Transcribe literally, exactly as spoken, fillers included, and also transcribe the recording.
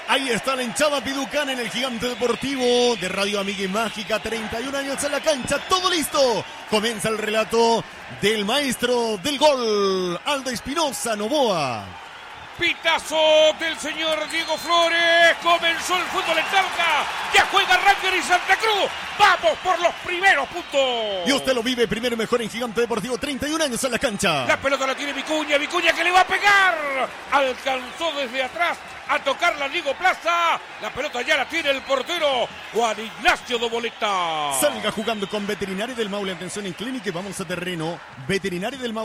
Ahí está la hinchada piducana en el Gigante Deportivo de Radio Amiga y Mágica. treinta y un años en la cancha, todo listo. Comienza el relato del maestro del gol, Aldo Espinosa Novoa. Pitazo del señor Diego Flores. Comenzó el fútbol en Talca. Ya juega Ranger y Santa Cruz. Vamos por los primeros puntos. Y usted lo vive primero y mejor en Gigante Deportivo. treinta y un años en la cancha. La pelota la tiene Vicuña. Vicuña que le va a pegar. Alcanzó desde atrás a tocar la Ligo Plaza. La pelota ya la tiene el portero Juan Ignacio Doboleta. Salga jugando con Veterinario del Maule. Atención en clínica y vamos a terreno. Veterinario del Maule.